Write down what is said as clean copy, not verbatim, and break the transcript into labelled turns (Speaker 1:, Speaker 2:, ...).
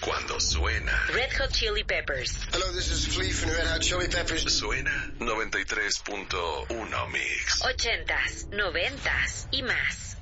Speaker 1: cuando suena
Speaker 2: Red Hot Chili Peppers.
Speaker 3: Hello, this is Flea from the Red Hot Chili Peppers.
Speaker 1: Suena 93.1 Mix.
Speaker 2: 80s, 90s y más.